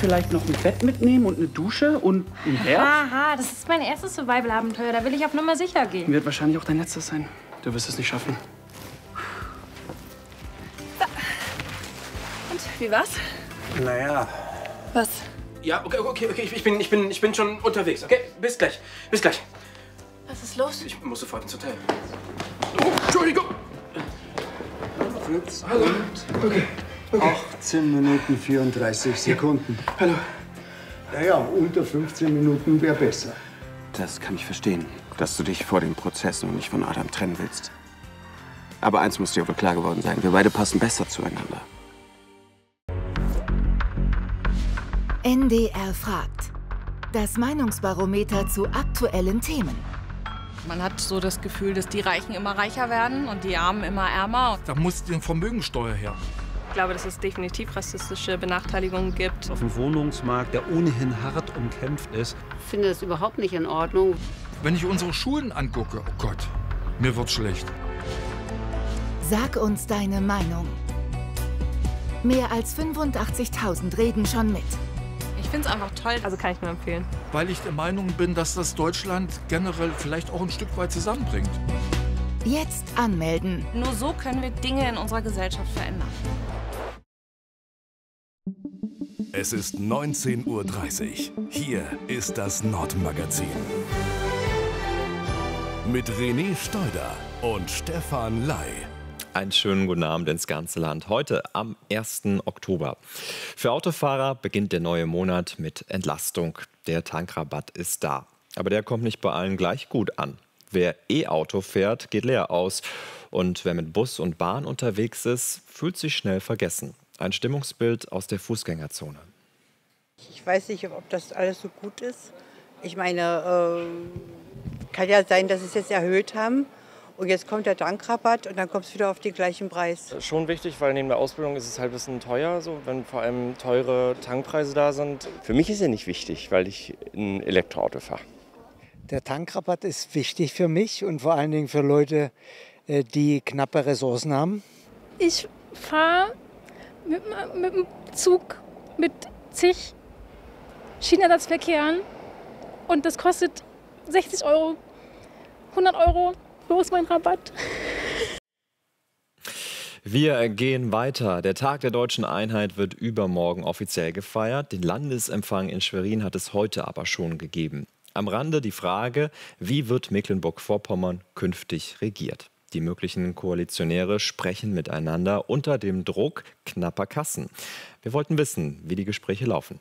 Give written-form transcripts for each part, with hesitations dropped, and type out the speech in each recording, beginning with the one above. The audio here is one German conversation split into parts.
vielleicht noch ein Bett mitnehmen und eine Dusche und ein Herd? Haha, das ist mein erstes Survival-Abenteuer. Da will ich auf Nummer sicher gehen. Wird wahrscheinlich auch dein letztes sein. Du wirst es nicht schaffen. Und, wie war's? Naja. Was? Ja, okay. Ich bin schon unterwegs, okay? Bis gleich. Bis gleich. Was ist los? Ich muss sofort ins Hotel. Oh, Entschuldigung. Fritz, Hallo. Okay. 18 Minuten 34 Sekunden. Hallo. Naja, unter 15 Minuten wäre besser. Das kann ich verstehen, dass du dich vor dem Prozess noch nicht von Adam trennen willst. Aber eins muss dir wohl klar geworden sein, wir beide passen besser zueinander. NDR fragt. Das Meinungsbarometer zu aktuellen Themen. Man hat so das Gefühl, dass die Reichen immer reicher werden und die Armen immer ärmer. Da muss die Vermögensteuer her. Ich glaube, dass es definitiv rassistische Benachteiligungen gibt. Auf dem Wohnungsmarkt, der ohnehin hart umkämpft ist. Ich finde das überhaupt nicht in Ordnung. Wenn ich unsere Schulen angucke, oh Gott, mir wird's schlecht. Sag uns deine Meinung. Mehr als 85.000 reden schon mit. Ich finde es einfach toll. Also kann ich nur empfehlen. Weil ich der Meinung bin, dass das Deutschland generell vielleicht auch ein Stück weit zusammenbringt. Jetzt anmelden. Nur so können wir Dinge in unserer Gesellschaft verändern. Es ist 19:30 Uhr. Hier ist das Nordmagazin. Mit René Steuder und Stefan Ley. Einen schönen guten Abend ins ganze Land. Heute am 1. Oktober. Für Autofahrer beginnt der neue Monat mit Entlastung. Der Tankrabatt ist da. Aber der kommt nicht bei allen gleich gut an. Wer E-Auto fährt, geht leer aus. Und wer mit Bus und Bahn unterwegs ist, fühlt sich schnell vergessen. Ein Stimmungsbild aus der Fußgängerzone. Ich weiß nicht, ob das alles so gut ist. Ich meine, kann ja sein, dass sie es jetzt erhöht haben. Und jetzt kommt der Tankrabatt und dann kommt es wieder auf den gleichen Preis. Schon wichtig, weil neben der Ausbildung ist es halt ein bisschen teuer, so, wenn vor allem teure Tankpreise da sind. Für mich ist er nicht wichtig, weil ich ein Elektroauto fahre. Der Tankrabatt ist wichtig für mich und vor allen Dingen für Leute, die knappe Ressourcen haben. Ich fahre mit dem Zug mit zig Schienenersatzverkehren und das kostet 60 €, 100 €. Wo ist mein Rabatt? Wir gehen weiter. Der Tag der Deutschen Einheit wird übermorgen offiziell gefeiert. Den Landesempfang in Schwerin hat es heute aber schon gegeben. Am Rande die Frage, wie wird Mecklenburg-Vorpommern künftig regiert? Die möglichen Koalitionäre sprechen miteinander unter dem Druck knapper Kassen. Wir wollten wissen, wie die Gespräche laufen.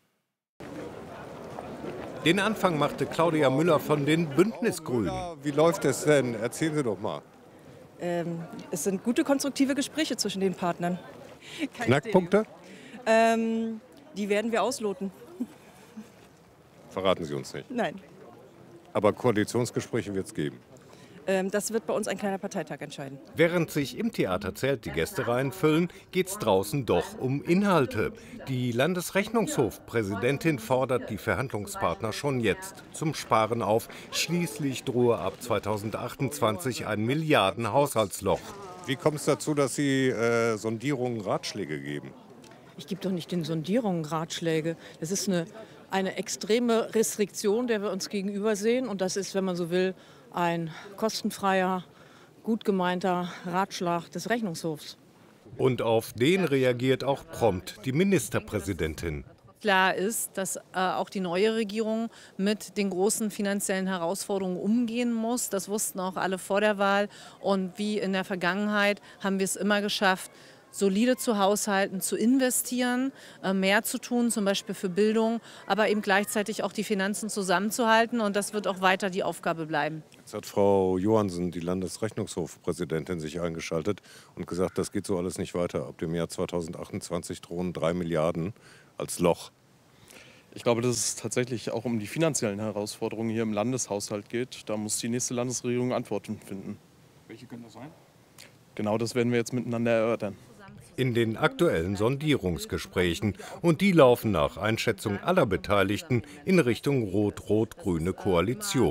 Den Anfang machte Claudia Müller von den Bündnisgrünen. Wie läuft es denn? Erzählen Sie doch mal. Es sind gute, konstruktive Gespräche zwischen den Partnern. Knackpunkte? Die werden wir ausloten. Verraten Sie uns nicht. Nein. Aber Koalitionsgespräche wird es geben. Das wird bei uns ein kleiner Parteitag entscheiden. Während sich im Theaterzelt die Gästereihen füllen, geht es draußen doch um Inhalte. Die Landesrechnungshofpräsidentin fordert die Verhandlungspartner schon jetzt zum Sparen auf. Schließlich drohe ab 2028 ein Milliardenhaushaltsloch. Wie kommt es dazu, dass Sie Sondierungen Ratschläge geben? Ich gebe doch nicht den Sondierungen Ratschläge. Das ist eine extreme Restriktion, der wir uns gegenüber sehen. Und das ist, wenn man so will, ein kostenfreier, gut gemeinter Ratschlag des Rechnungshofs. Und auf den reagiert auch prompt die Ministerpräsidentin. Klar ist, dass auch die neue Regierung mit den großen finanziellen Herausforderungen umgehen muss. Das wussten auch alle vor der Wahl. Und wie in der Vergangenheit haben wir es immer geschafft, solide zu haushalten, zu investieren, mehr zu tun, zum Beispiel für Bildung, aber eben gleichzeitig auch die Finanzen zusammenzuhalten. Und das wird auch weiter die Aufgabe bleiben. Jetzt hat Frau Johansen, die Landesrechnungshofpräsidentin, sich eingeschaltet und gesagt, das geht so alles nicht weiter. Ab dem Jahr 2028 drohen 3 Milliarden als Loch. Ich glaube, dass es tatsächlich auch um die finanziellen Herausforderungen hier im Landeshaushalt geht. Da muss die nächste Landesregierung Antworten finden. Welche können das sein? Genau das werden wir jetzt miteinander erörtern. In den aktuellen Sondierungsgesprächen. Und die laufen nach Einschätzung aller Beteiligten in Richtung rot-rot-grüne Koalition.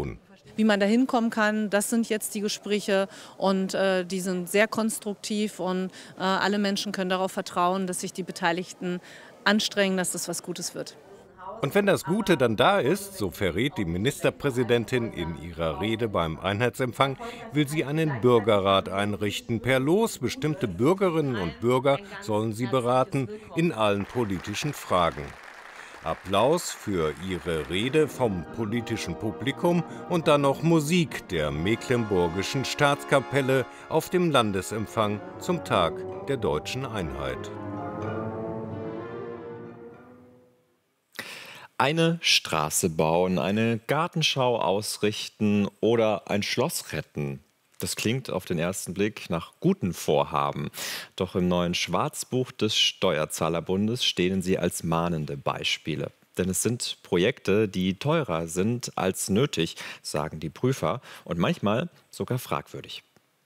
Wie man da hinkommen kann, das sind jetzt die Gespräche und die sind sehr konstruktiv und alle Menschen können darauf vertrauen, dass sich die Beteiligten anstrengen, dass das was Gutes wird. Und wenn das Gute dann da ist, so verrät die Ministerpräsidentin in ihrer Rede beim Einheitsempfang, will sie einen Bürgerrat einrichten. Per Los bestimmte Bürgerinnen und Bürger sollen sie beraten in allen politischen Fragen. Applaus für ihre Rede vom politischen Publikum und dann noch Musik der Mecklenburgischen Staatskapelle auf dem Landesempfang zum Tag der deutschen Einheit. Eine Straße bauen, eine Gartenschau ausrichten oder ein Schloss retten. Das klingt auf den ersten Blick nach guten Vorhaben. Doch im neuen Schwarzbuch des Steuerzahlerbundes stehen sie als mahnende Beispiele. Denn es sind Projekte, die teurer sind als nötig, sagen die Prüfer, und manchmal sogar fragwürdig.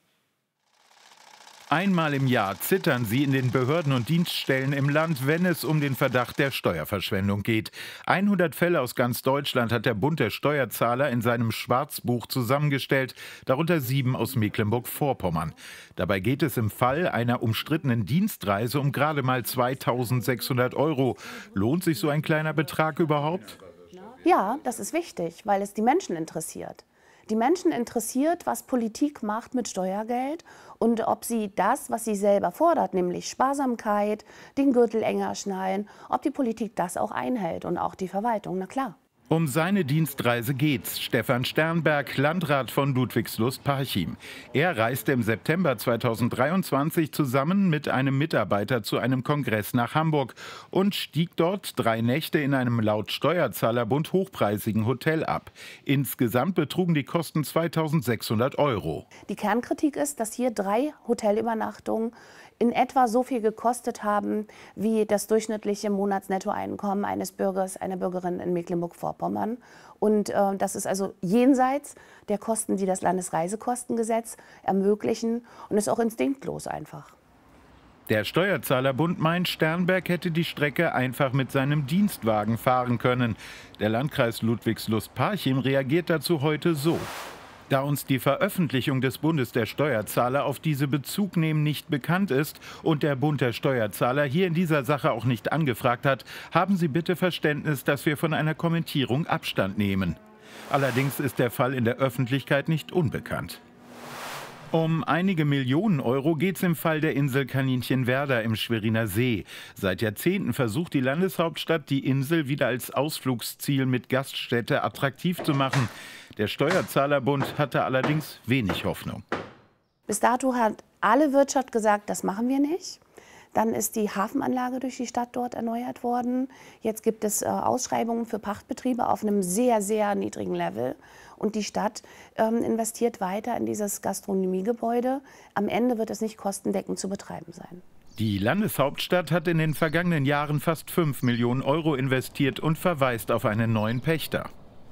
Einmal im Jahr zittern sie in den Behörden und Dienststellen im Land, wenn es um den Verdacht der Steuerverschwendung geht. 100 Fälle aus ganz Deutschland hat der Bund der Steuerzahler in seinem Schwarzbuch zusammengestellt, darunter 7 aus Mecklenburg-Vorpommern. Dabei geht es im Fall einer umstrittenen Dienstreise um gerade mal 2.600 €. Lohnt sich so ein kleiner Betrag überhaupt? Ja, das ist wichtig, weil es die Menschen interessiert. Die Menschen interessiert, was Politik macht mit Steuergeld und ob sie das, was sie selber fordert, nämlich Sparsamkeit, den Gürtel enger schnallen, ob die Politik das auch einhält und auch die Verwaltung, na klar. Um seine Dienstreise geht's. Stefan Sternberg, Landrat von Ludwigslust-Parchim. Er reiste im September 2023 zusammen mit einem Mitarbeiter zu einem Kongress nach Hamburg und stieg dort 3 Nächte in einem laut Steuerzahlerbund hochpreisigen Hotel ab. Insgesamt betrugen die Kosten 2.600 €. Die Kernkritik ist, dass hier 3 Hotelübernachtungen in etwa so viel gekostet haben wie das durchschnittliche Monatsnettoeinkommen eines Bürgers, einer Bürgerin in Mecklenburg-Vorpommern. Und das ist also jenseits der Kosten, die das Landesreisekostengesetz ermöglichen, und ist auch instinktlos einfach. Der Steuerzahlerbund meint, Sternberg hätte die Strecke einfach mit seinem Dienstwagen fahren können. Der Landkreis Ludwigslust-Parchim reagiert dazu heute so: Da uns die Veröffentlichung des Bundes der Steuerzahler auf diese Bezug nehmen nicht bekannt ist und der Bund der Steuerzahler hier in dieser Sache auch nicht angefragt hat, haben Sie bitte Verständnis, dass wir von einer Kommentierung Abstand nehmen. Allerdings ist der Fall in der Öffentlichkeit nicht unbekannt. Um einige Millionen Euro geht es im Fall der Insel Kaninchenwerder im Schweriner See. Seit Jahrzehnten versucht die Landeshauptstadt, die Insel wieder als Ausflugsziel mit Gaststätte attraktiv zu machen. Der Steuerzahlerbund hatte allerdings wenig Hoffnung. Bis dato hat alle Wirtschaft gesagt, das machen wir nicht. Dann ist die Hafenanlage durch die Stadt dort erneuert worden. Jetzt gibt es Ausschreibungen für Pachtbetriebe auf einem sehr, sehr niedrigen Level. Und die Stadt investiert weiter in dieses Gastronomiegebäude. Am Ende wird es nicht kostendeckend zu betreiben sein. Die Landeshauptstadt hat in den vergangenen Jahren fast 5 Millionen Euro investiert und verweist auf einen neuen Pächter.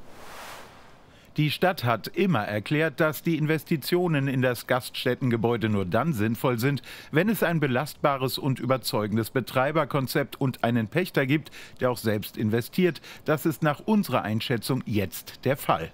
Die Stadt hat immer erklärt, dass die Investitionen in das Gaststättengebäude nur dann sinnvoll sind, wenn es ein belastbares und überzeugendes Betreiberkonzept und einen Pächter gibt, der auch selbst investiert. Das ist nach unserer Einschätzung jetzt der Fall.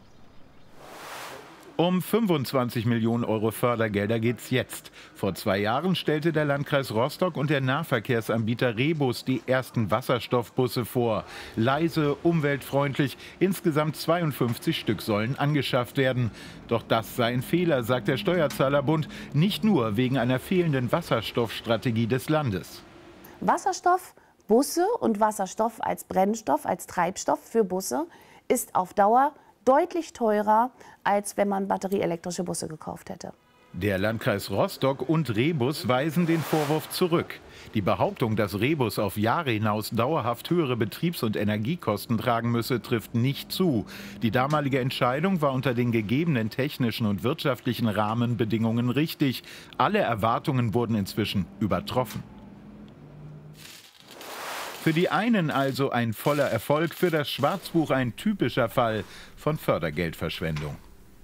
Um 25 Millionen Euro Fördergelder geht es jetzt. Vor 2 Jahren stellte der Landkreis Rostock und der Nahverkehrsanbieter Rebus die ersten Wasserstoffbusse vor. Leise, umweltfreundlich, insgesamt 52 Stück sollen angeschafft werden. Doch das sei ein Fehler, sagt der Steuerzahlerbund, nicht nur wegen einer fehlenden Wasserstoffstrategie des Landes. Wasserstoffbusse und Wasserstoff als Brennstoff, als Treibstoff für Busse ist auf Dauer deutlich teurer, als wenn man batterieelektrische Busse gekauft hätte. Der Landkreis Rostock und Rebus weisen den Vorwurf zurück. Die Behauptung, dass Rebus auf Jahre hinaus dauerhaft höhere Betriebs- und Energiekosten tragen müsse, trifft nicht zu. Die damalige Entscheidung war unter den gegebenen technischen und wirtschaftlichen Rahmenbedingungen richtig. Alle Erwartungen wurden inzwischen übertroffen. Für die einen also ein voller Erfolg, für das Schwarzbuch ein typischer Fall von Fördergeldverschwendung.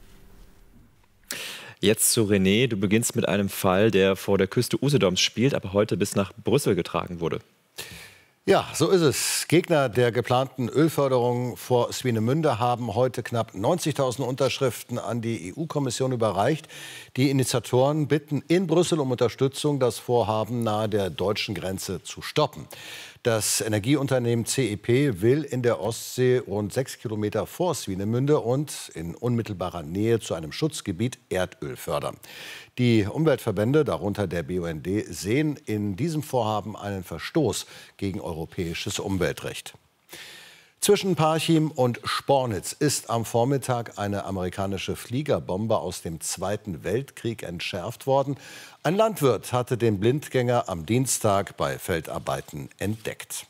Jetzt zu René. Du beginnst mit einem Fall, der vor der Küste Usedoms spielt, aber heute bis nach Brüssel getragen wurde. Ja, so ist es. Gegner der geplanten Ölförderung vor Swinemünde haben heute knapp 90.000 Unterschriften an die EU-Kommission überreicht. Die Initiatoren bitten in Brüssel um Unterstützung, das Vorhaben nahe der deutschen Grenze zu stoppen. Das Energieunternehmen CEP will in der Ostsee rund 6 Kilometer vor Swinemünde und in unmittelbarer Nähe zu einem Schutzgebiet Erdöl fördern. Die Umweltverbände, darunter der BUND, sehen in diesem Vorhaben einen Verstoß gegen europäisches Umweltrecht. Zwischen Parchim und Spornitz ist am Vormittag eine amerikanische Fliegerbombe aus dem Zweiten Weltkrieg entschärft worden. Ein Landwirt hatte den Blindgänger am Dienstag bei Feldarbeiten entdeckt.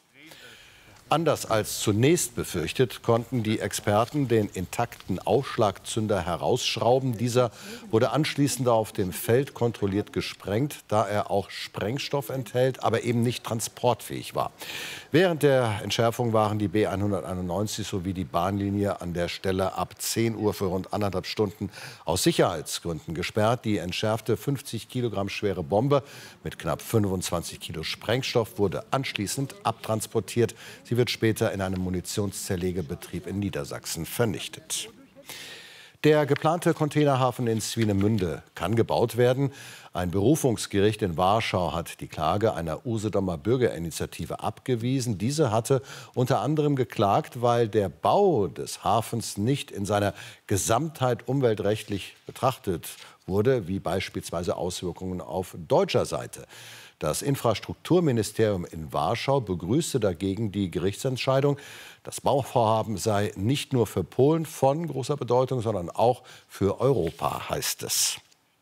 Anders als zunächst befürchtet, konnten die Experten den intakten Aufschlagzünder herausschrauben. Dieser wurde anschließend auf dem Feld kontrolliert gesprengt, da er auch Sprengstoff enthält, aber eben nicht transportfähig war. Während der Entschärfung waren die B191 sowie die Bahnlinie an der Stelle ab 10 Uhr für rund 1,5 Stunden aus Sicherheitsgründen gesperrt. Die entschärfte 50 Kilogramm schwere Bombe mit knapp 25 Kilo Sprengstoff wurde anschließend abtransportiert. Sie wird später in einem Munitionszerlegebetrieb in Niedersachsen vernichtet. Der geplante Containerhafen in Swinemünde kann gebaut werden. Ein Berufungsgericht in Warschau hat die Klage einer Usedomer Bürgerinitiative abgewiesen. Diese hatte unter anderem geklagt, weil der Bau des Hafens nicht in seiner Gesamtheit umweltrechtlich betrachtet wurde, wie beispielsweise Auswirkungen auf deutscher Seite. Das Infrastrukturministerium in Warschau begrüßte dagegen die Gerichtsentscheidung. Das Bauvorhaben sei nicht nur für Polen von großer Bedeutung, sondern auch für Europa, heißt es.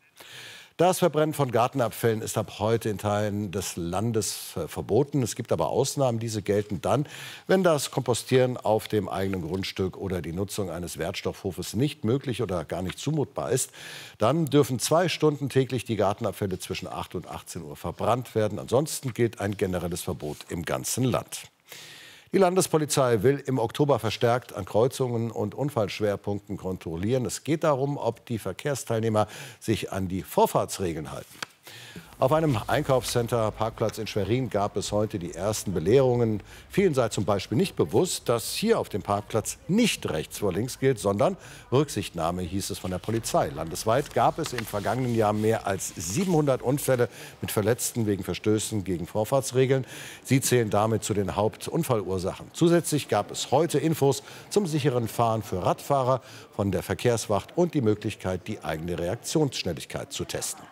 Das Verbrennen von Gartenabfällen ist ab heute in Teilen des Landes verboten. Es gibt aber Ausnahmen. Diese gelten dann, wenn das Kompostieren auf dem eigenen Grundstück oder die Nutzung eines Wertstoffhofes nicht möglich oder gar nicht zumutbar ist. Dann dürfen 2 Stunden täglich die Gartenabfälle zwischen 8 und 18 Uhr verbrannt werden. Ansonsten gilt ein generelles Verbot im ganzen Land. Die Landespolizei will im Oktober verstärkt an Kreuzungen und Unfallschwerpunkten kontrollieren. Es geht darum, ob die Verkehrsteilnehmer sich an die Vorfahrtsregeln halten. Auf einem Einkaufscenter-Parkplatz in Schwerin gab es heute die ersten Belehrungen. Vielen sei zum Beispiel nicht bewusst, dass hier auf dem Parkplatz nicht rechts vor links gilt, sondern Rücksichtnahme, hieß es von der Polizei. Landesweit gab es im vergangenen Jahr mehr als 700 Unfälle mit Verletzten wegen Verstößen gegen Vorfahrtsregeln. Sie zählen damit zu den Hauptunfallursachen. Zusätzlich gab es heute Infos zum sicheren Fahren für Radfahrer von der Verkehrswacht und die Möglichkeit, die eigene Reaktionsschnelligkeit zu testen.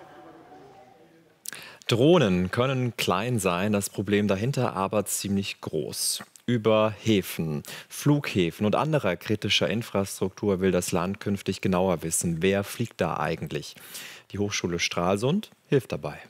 Drohnen können klein sein, das Problem dahinter aber ziemlich groß. Über Häfen, Flughäfen und anderer kritischer Infrastruktur will das Land künftig genauer wissen, wer fliegt da eigentlich. Die Hochschule Stralsund hilft dabei.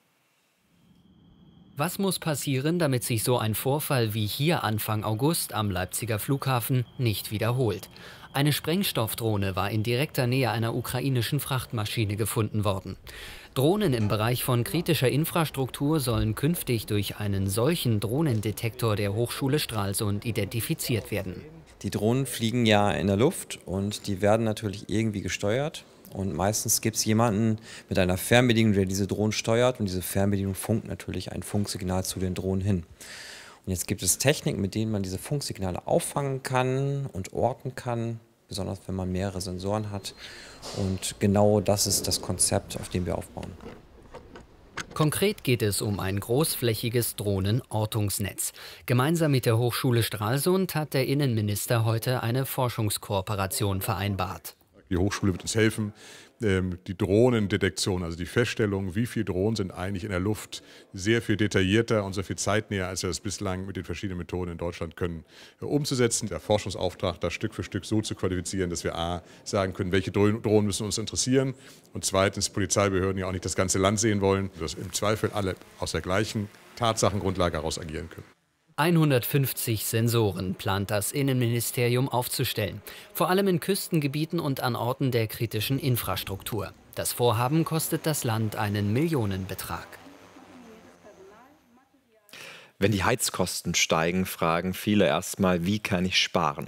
Was muss passieren, damit sich so ein Vorfall wie hier Anfang August am Leipziger Flughafen nicht wiederholt? Eine Sprengstoffdrohne war in direkter Nähe einer ukrainischen Frachtmaschine gefunden worden. Drohnen im Bereich von kritischer Infrastruktur sollen künftig durch einen solchen Drohnendetektor der Hochschule Stralsund identifiziert werden. Die Drohnen fliegen ja in der Luft und die werden natürlich irgendwie gesteuert. Und meistens gibt es jemanden mit einer Fernbedienung, der diese Drohnen steuert. Und diese Fernbedienung funkt natürlich ein Funksignal zu den Drohnen hin. Und jetzt gibt es Techniken, mit denen man diese Funksignale auffangen kann und orten kann, besonders wenn man mehrere Sensoren hat. Und genau das ist das Konzept, auf dem wir aufbauen. Konkret geht es um ein großflächiges Drohnenortungsnetz. Gemeinsam mit der Hochschule Stralsund hat der Innenminister heute eine Forschungskooperation vereinbart. Die Hochschule wird uns helfen, die Drohnendetektion, also die Feststellung, wie viele Drohnen sind eigentlich in der Luft, sehr viel detaillierter und sehr viel zeitnäher, als wir das bislang mit den verschiedenen Methoden in Deutschland können, umzusetzen. Der Forschungsauftrag, das Stück für Stück so zu qualifizieren, dass wir a. sagen können, welche Drohnen müssen uns interessieren und zweitens Polizeibehörden ja auch nicht das ganze Land sehen wollen, dass im Zweifel alle aus der gleichen Tatsachengrundlage heraus agieren können. 150 Sensoren plant das Innenministerium aufzustellen, vor allem in Küstengebieten und an Orten der kritischen Infrastruktur. Das Vorhaben kostet das Land einen Millionenbetrag. Wenn die Heizkosten steigen, fragen viele erstmal, wie kann ich sparen?